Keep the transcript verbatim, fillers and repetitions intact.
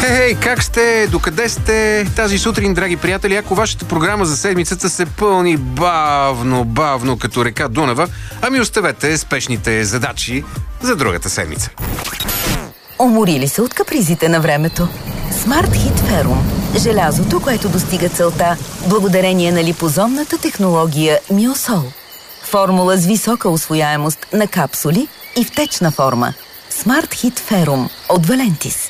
Хей, как сте? Докъде сте? Тази сутрин, драги приятели, ако вашата програма за седмицата се пълни бавно, бавно, като река Дунава, ами оставете спешните задачи за другата седмица. Уморили се от капризите на времето? Smart Hit Ferrum. Желязото, което достига целта благодарение на липозомната технология Миосол. Формула с висока усвояемост на капсули и в течна форма. Smart Hit Ferrum от Valentis.